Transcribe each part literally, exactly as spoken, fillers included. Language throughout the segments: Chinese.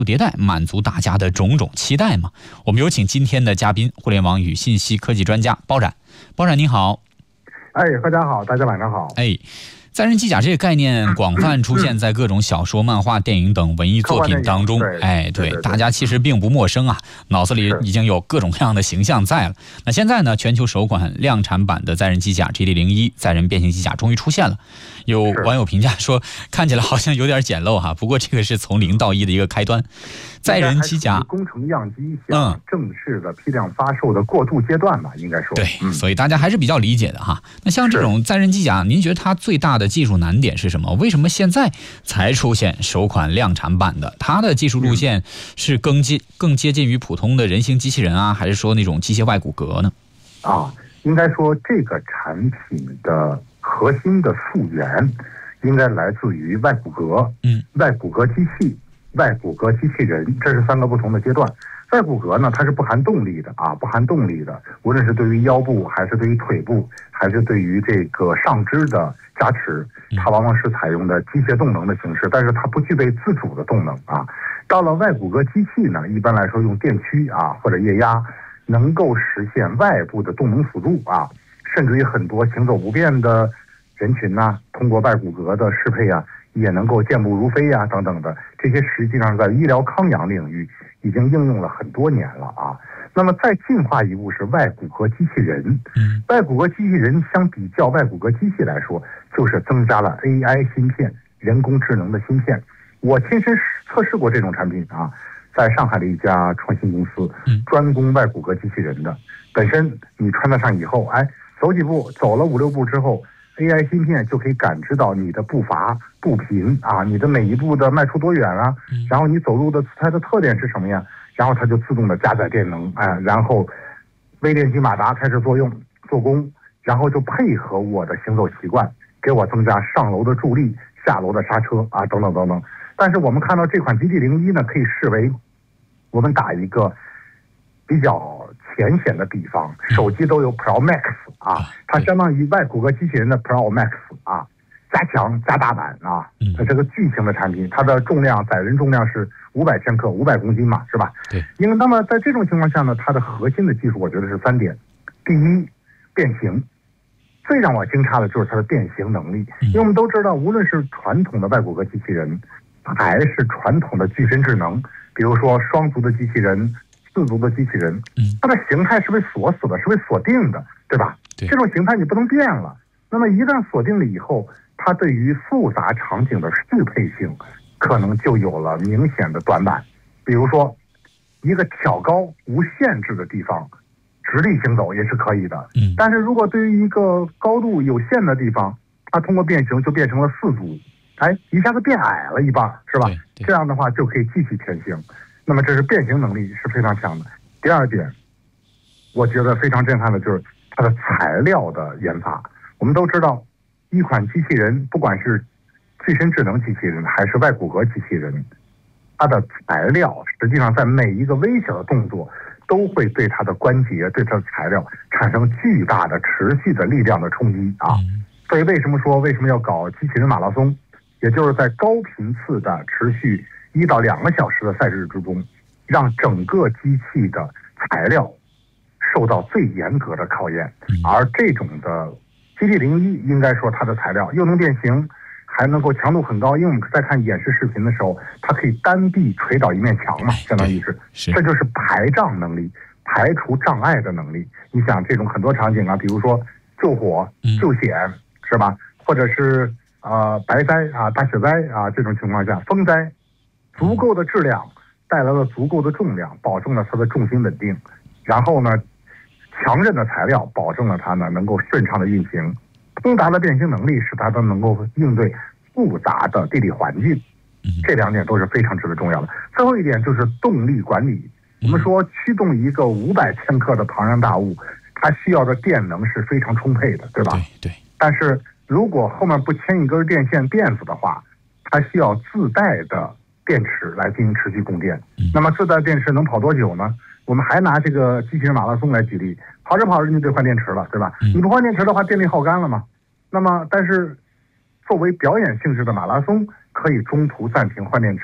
迭代，满足大家的种种期待嘛。我们有请今天的嘉宾，互联网与信息科技专家包冉。包冉您好。 哎，大家好，大家晚上好。 哎，载人机甲这个概念广泛出现在各种小说、漫画、电影等文艺作品当中。哎，对，大家其实并不陌生啊，脑子里已经有各种各样的形象在了。那现在呢，全球首款量产版的载人机甲 G D 零一 载人变形机甲终于出现了。有网友评价说，看起来好像有点简陋哈，不过这个是从零到一的一个开端。载人机甲工程样机向正式的批量发售的过渡阶段吧，应该说。 对，嗯、所以大家还是比较理解的哈。那像这种载人机甲，您觉得它最大的技术难点是什么？为什么现在才出现首款量产版的？它的技术路线是更接更接近于普通的人形机器人啊，还是说那种机械外骨骼呢？ 啊，应该说这个产品的核心的溯源应该来自于外骨骼，嗯，外骨骼机器、外骨骼机器人，这是三个不同的阶段。外骨骼呢，它是不含动力的啊，不含动力的，无论是对于腰部，还是对于腿部，还是对于这个上肢的加持，它往往是采用的机械动能的形式，但是它不具备自主的动能啊。到了外骨骼机器呢，一般来说用电驱啊或者液压，能够实现外部的动能辅助啊，甚至于很多行走不便的人群呐、啊，通过外骨骼的适配啊，也能够健步如飞呀、啊、等等的，这些实际上在医疗康养领域已经应用了很多年了啊。那么再进化一步是外骨骼机器人，嗯，外骨骼机器人相比较外骨骼机器来说，就是增加了 A I 芯片，人工智能的芯片。我亲身测试过这种产品啊，在上海的一家创新公司，专攻外骨骼机器人的。本身你穿得上以后，哎，走几步，走了五六步之后，A I 芯片就可以感知到你的步伐、步频啊，你的每一步的迈出多远啊，然后你走路的姿态的特点是什么呀？然后它就自动的加载电能，哎，然后微电机马达开始作用做工，然后就配合我的行走习惯，给我增加上楼的助力、下楼的刹车啊，等等等等。但是我们看到这款 G D 零一呢，可以视为我们打一个比较浅显的比方，手机都有 Pro Max 啊，它相当于外骨骼机器人的 Pro Max 啊，加强加大版啊，它这个巨型的产品，它的重量载人重量是五百千克，五百公斤嘛，是吧？对。因为那么在这种情况下呢，它的核心的技术我觉得是三点：第一，变形。最让我惊诧的就是它的变形能力，因为我们都知道，无论是传统的外骨骼机器人，还是传统的具身智能，比如说双足的机器人、四足的机器人，它的形态是被锁死的，是被锁定的，对吧？对，这种形态你不能变了。那么一旦锁定了以后，它对于复杂场景的适配性可能就有了明显的短板。比如说，一个挑高无限制的地方，直立行走也是可以的。嗯，但是如果对于一个高度有限的地方，它通过变形就变成了四足，哎，一下子变矮了一半，是吧？这样的话就可以继续前行。那么这是变形能力是非常强的。第二点，我觉得非常震撼的就是它的材料的研发。我们都知道，一款机器人，不管是具身智能机器人还是外骨骼机器人，它的材料实际上在每一个微小的动作都会对它的关节、对它的材料产生巨大的持续的力量的冲击啊。所以为什么说为什么要搞机器人马拉松？也就是在高频次的持续一到两个小时的赛事之中，让整个机器的材料受到最严格的考验。而这种的 G D 零一应该说它的材料又能变形，还能够强度很高，因为我们在看演示视频的时候，它可以单臂捶倒一面墙嘛，相当于是，是这就是排障能力，排除障碍的能力。你想这种很多场景啊，比如说救火、救险，是吧？或者是呃白灾啊、大雪灾啊这种情况下，风灾，足够的质量带来了足够的重量，保证了它的重心稳定。然后呢，强韧的材料保证了它呢能够顺畅的运行。通达的变形能力使它都能够应对复杂的地理环境，这两点都是非常值得重要的。最后一点就是动力管理。我们说驱动一个五百千克的庞然大物，它需要的电能是非常充沛的，对吧？对。对但是如果后面不牵一根电线电死的话，它需要自带的电池来进行持续供电。那么自带电池能跑多久呢？我们还拿这个机器人马拉松来举例，跑着跑着你得换电池了，对吧？你不换电池的话，电力耗干了嘛。那么，但是作为表演性质的马拉松，可以中途暂停换电池，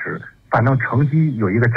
反正乘机有一个